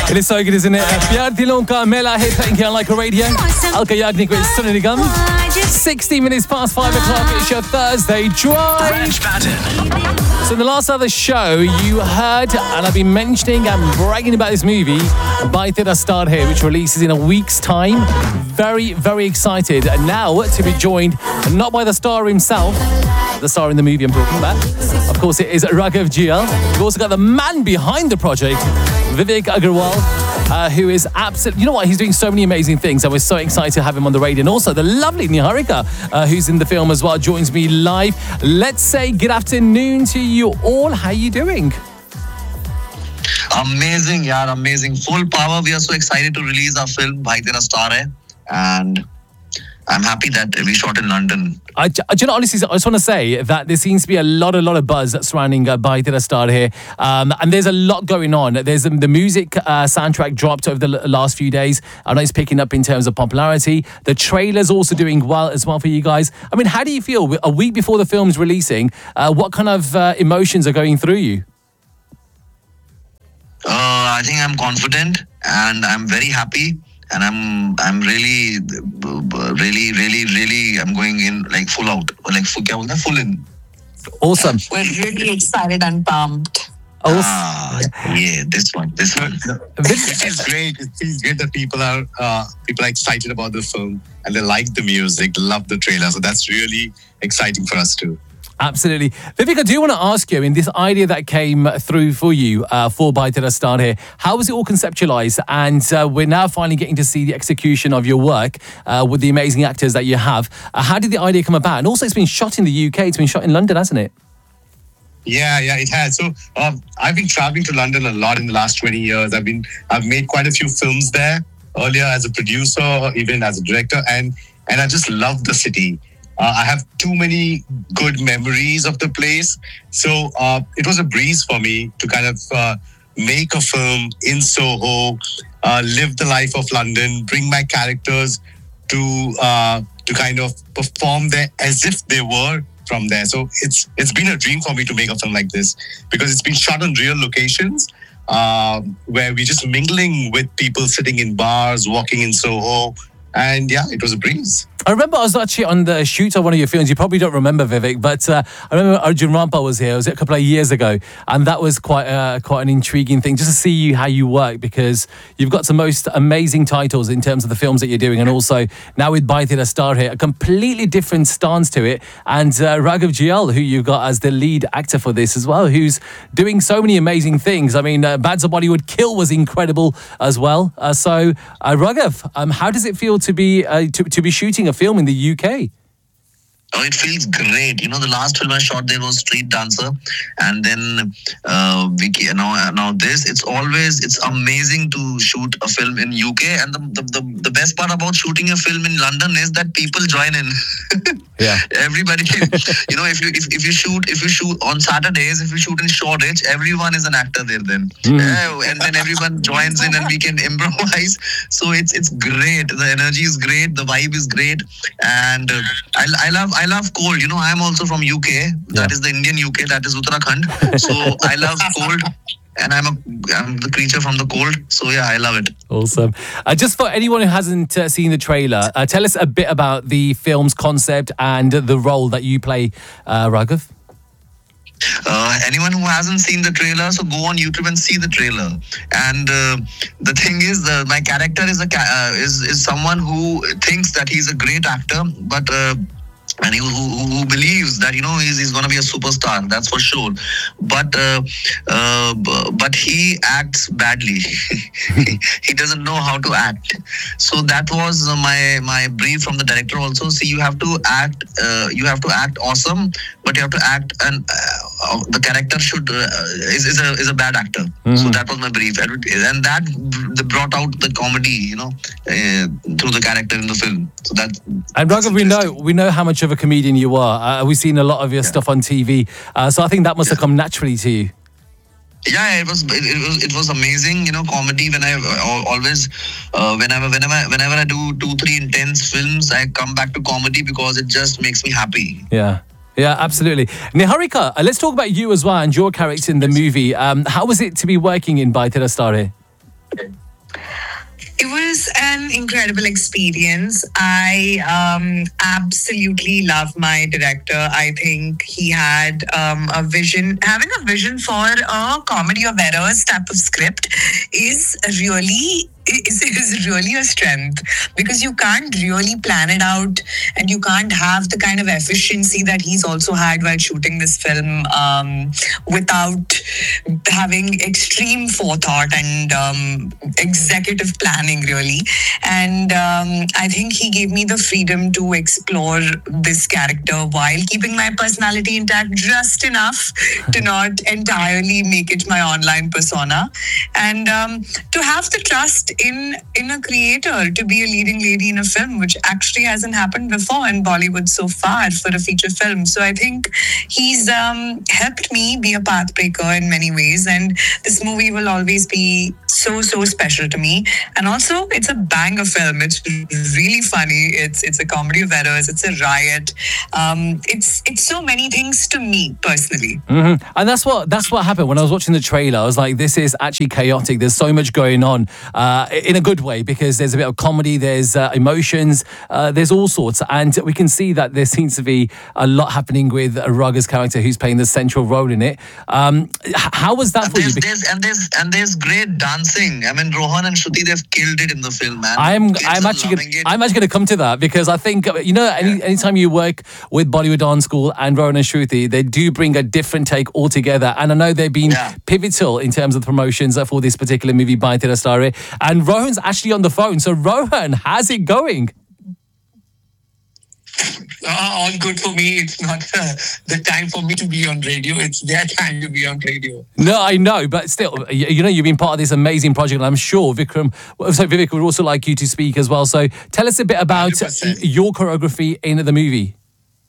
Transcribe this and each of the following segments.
It is so good, isn't it? Pyar Dilon Ka Mela hai playing here on Like a Radio. Alka Yagnik with Sunny Nigam. 60 minutes past 5 o'clock. It's your Thursday drive. So in the last other show, you heard, and I've been mentioning and bragging about this movie, Bhai Tera Star Hai, which releases in a week's time. Very, very excited. And now to be joined, not by the star himself, the star in the movie I'm talking about. Of course, it is Raghav Gial. We've also got the man behind the project, Vivek Agarwal, who is absolutely... You know what? He's doing so many amazing things. I was so excited to have him on the radio. And also the lovely Niharika, who's in the film as well, joins me live. Let's say good afternoon to you all. How are you doing? Amazing, yaar, amazing. Full power. We are so excited to release our film, Bhai Tera Star Hai. And I'm happy that we shot in London. Honestly, I just want to say that there seems to be a lot of buzz surrounding Bhai Tera Star here. And there's a lot going on. There's the music soundtrack dropped over the last few days. I know it's picking up in terms of popularity. The trailer's also doing well as well for you guys. I mean, how do you feel? A week before the film's releasing, what kind of emotions are going through you? I think I'm confident and I'm very happy. And I'm really I'm going in like full out, like full in. Awesome. We're really excited and pumped. Yeah, this one. It feels great. It feels great that people are excited about the film and they like the music, they love the trailer. So that's really exciting for us too. Absolutely. Vivek, I do want to ask you, in this idea that came through for you for Bhai Tera Star Hai, how was it all conceptualized? And we're now finally getting to see the execution of your work with the amazing actors that you have. How did the idea come about? And also, it's been shot in the UK, it's been shot in London, hasn't it? Yeah, it has. So I've been traveling to London a lot in the last 20 years. I've made quite a few films there earlier as a producer, even as a director, and I just love the city. I have too many good memories of the place. So it was a breeze for me to kind of make a film in Soho, live the life of London, bring my characters to kind of perform there as if they were from there. So it's been a dream for me to make a film like this because it's been shot on real locations where we're just mingling with people sitting in bars, walking in Soho. And yeah, it was a breeze. I remember I was actually on the shoot of one of your films. You probably don't remember, Vivek, but I remember Arjun Rampal was here. It was a couple of years ago. And that was quite an intriguing thing, just to see how you work, because you've got some most amazing titles in terms of the films that you're doing. And also now with Bhai Tera Star Hai, a completely different stance to it. And Raghav Gial, who you've got as the lead actor for this as well, who's doing so many amazing things. I mean, Bad So Bollywood Kill was incredible as well. So Raghav, how does it feel to be shooting a film in the UK? Oh, it feels great. You know, the last film I shot there was Street Dancer, and then now this. It's amazing to shoot a film in UK, and the best part about shooting a film in London is that people join in. Yeah, everybody. You know, if you shoot on Saturdays, if you shoot in Shoreditch, everyone is an actor there then, and then everyone joins in, and we can improvise. So it's great. The energy is great. The vibe is great, and I love cold. You know, I'm also from UK. That is the Indian UK. That is Uttarakhand. So I love cold. And I'm the creature from the cold. So yeah, I love it. Awesome. Just for anyone who hasn't seen the trailer, tell us a bit about the film's concept and the role that you play, Raghav. Anyone who hasn't seen the trailer, so go on YouTube and see the trailer. And the thing is, my character is someone who thinks that he's a great actor, but and who believes that, you know, he's going to be a superstar, that's for sure. But he acts badly. He doesn't know how to act. So that was my brief from the director also. See, you have to act awesome, but you have to act, and the character is a bad actor. Mm-hmm. So that was my brief, and that brought out the comedy, you know, through the character in the film. So that. And Raghav, we know how much of a comedian you are. We've seen a lot of your stuff on TV, so I think that must have come naturally to you. Yeah, it was amazing, you know, comedy. When I always whenever I do 2-3 intense films, I come back to comedy because it just makes me happy. Yeah, absolutely. Niharika, let's talk about you as well and your character in the movie. How was it to be working in Bhai Tera Star Hai? It was an incredible experience. I absolutely love my director. I think he had a vision. Having a vision for a comedy of errors type of script is really a strength, because you can't really plan it out, and you can't have the kind of efficiency that he's also had while shooting this film without having extreme forethought and executive planning, really. And I think he gave me the freedom to explore this character while keeping my personality intact just enough to not entirely make it my online persona, and to have the trust in a creator to be a leading lady in a film, which actually hasn't happened before in Bollywood so far for a feature film. So I think he's helped me be a pathbreaker in many ways, and this movie will always be so special to me. And also, it's a banger film. It's really funny. It's a comedy of errors. It's a riot. It's so many things to me personally. Mm-hmm. And that's what happened when I was watching the trailer. I was like, this is actually chaotic. There's so much going on in a good way, because there's a bit of comedy, there's emotions, there's all sorts, and we can see that there seems to be a lot happening with Raghav's character, who's playing the central role in it. How was that for you? There's great dancing. I mean, Rohan and Shruti, they've killed it in the film, man. I'm actually going to come to that, because I think, anytime you work with Bollywood Dance School and Rohan and Shruti, they do bring a different take altogether. And I know they've been pivotal in terms of the promotions for this particular movie, Bhai Tera Star Hai. And Rohan's actually on the phone. So Rohan, how's it going? All good for me. It's not the time for me to be on radio. It's their time to be on radio. No, I know, but still, you've been part of this amazing project, and I'm sure Vivek would also like you to speak as well. So tell us a bit about 100%. Your choreography in the movie.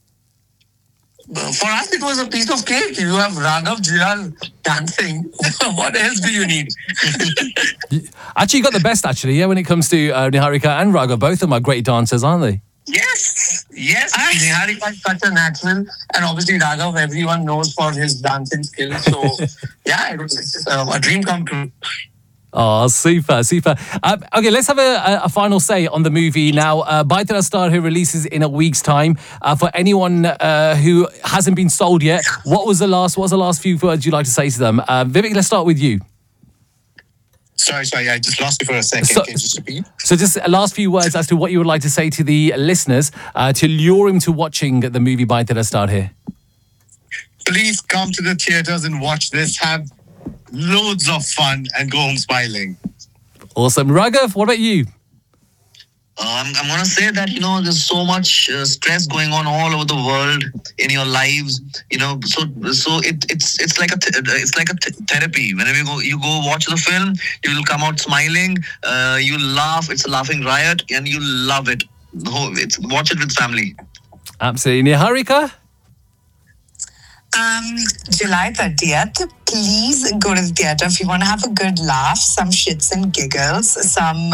For us, it was a piece of cake. You have Raghav Jayal dancing. What else do you need? Actually, you got the best, when it comes to Niharika and Raghav. Both of them are great dancers, aren't they? Yes. Niharika is such a natural, and obviously Raghav, everyone knows for his dancing skills. So, it was a dream come true. Oh, super. Okay, let's have a final say on the movie now. Bhai Tera Star Hai releases in a week's time. For anyone who hasn't been sold yet, what was the last few words you'd like to say to them? Vivek, let's start with you. Sorry, I just lost you for a second. Can you just repeat? So just last few words as to what you would like to say to the listeners to lure him to watching the movie Bhai Tera Star Hai. Please come to the theaters and watch this. Have loads of fun and go home smiling. Awesome. Raghav, what about you? I'm going to say that, there's so much stress going on all over the world in your lives, so it's like a therapy. Whenever you go watch the film, you will come out smiling, you'll laugh. It's a laughing riot, and you'll love it. Watch it with family. Absolutely. Niharika? July 30th, please go to the theatre if you want to have a good laugh, some shits and giggles, some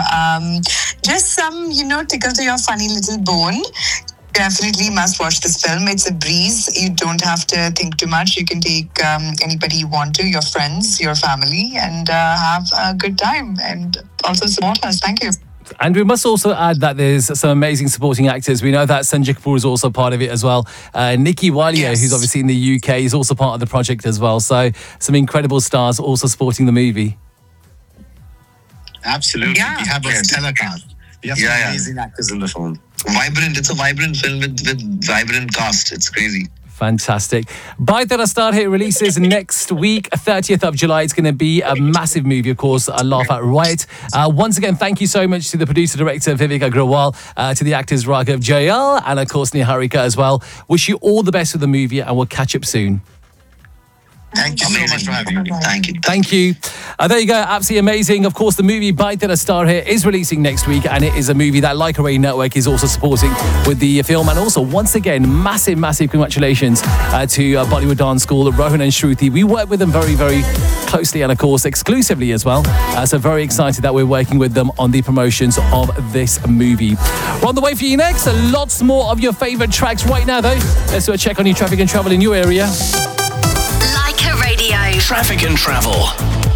tickle to your funny little bone. Definitely must watch this film. It's a breeze. You don't have to think too much. You can take anybody you want to, your friends, your family, and have a good time. And also support us. Thank you. And we must also add that there's some amazing supporting actors. We know that Sanjay Kapoor is also part of it as well. Nikki Walia, who's obviously in the UK, is also part of the project as well. So some incredible stars also supporting the movie. Absolutely. Yeah. We have a stellar cast. We have some amazing actors in the film. It's a vibrant film with vibrant cast. It's crazy. Fantastic. Bhai Tera Star Hai releases next week, 30th of July. It's going to be a massive movie, of course, a laugh at riot. Once again, thank you so much to the producer-director, Vivek Agrawal, to the actors Raghav Jayal, and of course, Niharika as well. Wish you all the best with the movie, and we'll catch up soon. Thank you so much for having me. Thank you. There you go. Absolutely amazing. Of course, the movie Bhai Tera Star Hai is releasing next week, and it is a movie that Like a Ray Network is also supporting with the film. And also, once again, massive congratulations to Bollywood Dance School, Rohan and Shruti. We work with them very, very closely and, of course, exclusively as well. So very excited that we're working with them on the promotions of this movie. We're on the way for you next. Lots more of your favourite tracks right now, though. Let's do a check on your traffic and travel in your area. Traffic and travel.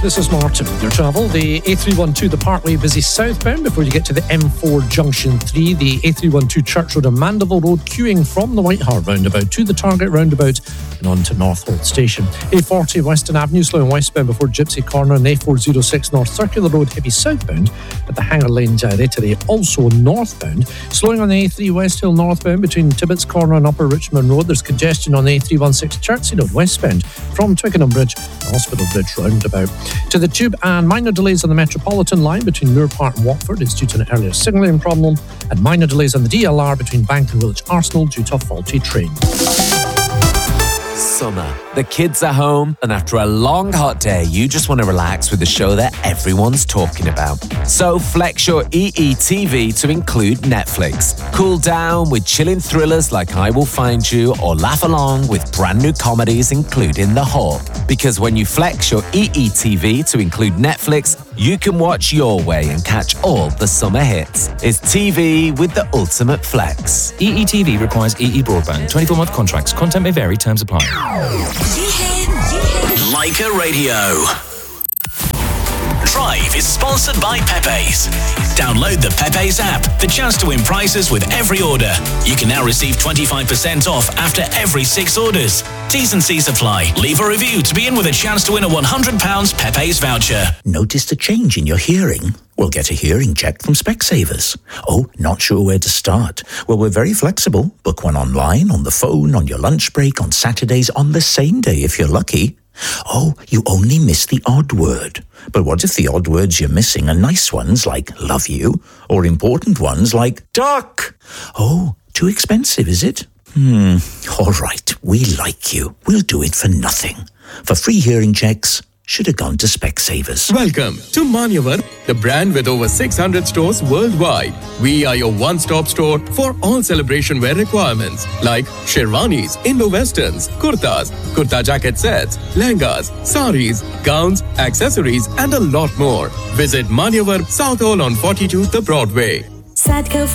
This is Martin with your travel. The A312, the Parkway, busy southbound before you get to the M4 Junction 3. The A312 Church Road and Mandeville Road queuing from the White Hart roundabout to the Target roundabout and on to Northolt Station. A40 Western Avenue slowing westbound before Gypsy Corner and A406 North Circular Road heavy southbound at the Hanger Lane Gyratory. Also northbound, slowing on the A3 West Hill northbound between Tibbetts Corner and Upper Richmond Road. There's congestion on the A316 Chertsey Road westbound from Twickenham Bridge and Hospital Bridge roundabout. To the Tube, and minor delays on the Metropolitan line between Moore Park and Watford. It's due to an earlier signalling problem, and minor delays on the DLR between Bank and Woolwich Arsenal due to a faulty train. Summer. The kids are home, and after a long hot day, you just want to relax with a show that everyone's talking about. So flex your EETV to include Netflix. Cool down with chilling thrillers like I Will Find You, or laugh along with brand new comedies including The Hawk. Because when you flex your EETV to include Netflix, you can watch your way and catch all the summer hits. It's TV with the ultimate flex. EETV requires EE broadband. 24-month contracts. Content may vary. Terms apply. Leica Radio. Drive is sponsored by Pepe's. Download the Pepe's app. The chance to win prizes with every order. You can now receive 25% off after every 6 orders. T's and C's apply. Leave a review to be in with a chance to win a £100 Pepe's voucher. Noticed a change in your hearing? Well, get a hearing check from Specsavers. Oh, not sure where to start? Well, we're very flexible. Book one online, on the phone, on your lunch break, on Saturdays, on the same day if you're lucky. Oh, you only miss the odd word. But what if the odd words you're missing are nice ones like love you, or important ones like duck? Oh, too expensive, is it? All right, we like you. We'll do it for nothing. For free hearing checks, should have gone to Specsavers. Welcome to Manyavar, the brand with over 600 stores worldwide. We are your one-stop store for all celebration wear requirements like sherwanis, Indo-Westerns, kurtas, kurta jacket sets, lehengas, saris, gowns, accessories, and a lot more. Visit Manyavar, South Hall on 42 The Broadway. Sadco